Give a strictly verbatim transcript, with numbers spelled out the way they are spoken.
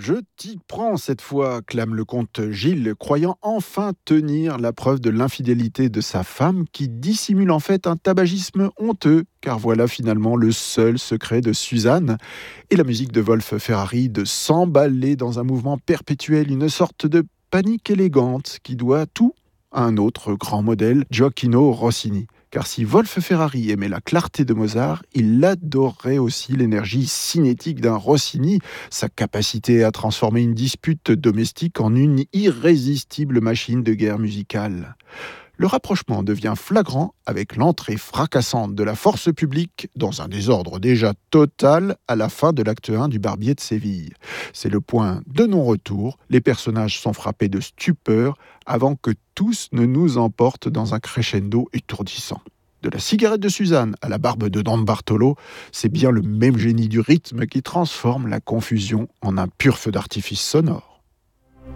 Je t'y prends cette fois, clame le comte Gilles, croyant enfin tenir la preuve de l'infidélité de sa femme qui dissimule en fait un tabagisme honteux, car voilà finalement le seul secret de Suzanne. Et la musique de Wolf Ferrari de s'emballer dans un mouvement perpétuel, une sorte de panique élégante qui doit tout à un autre grand modèle, Gioacchino Rossini. Car si Wolf Ferrari aimait la clarté de Mozart, il adorait aussi l'énergie cinétique d'un Rossini, sa capacité à transformer une dispute domestique en une irrésistible machine de guerre musicale. Le rapprochement devient flagrant avec l'entrée fracassante de la force publique dans un désordre déjà total à la fin de l'acte un du Barbier de Séville. C'est le point de non-retour, les personnages sont frappés de stupeur avant que tous ne nous emportent dans un crescendo étourdissant. De la cigarette de Suzanne à la barbe de Don Bartolo, c'est bien le même génie du rythme qui transforme la confusion en un pur feu d'artifice sonore.